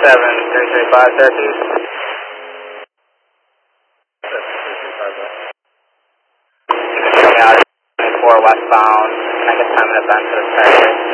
7335 Syracuse. 7335. Coming out at 24 westbound. Can I get time in advance for the target?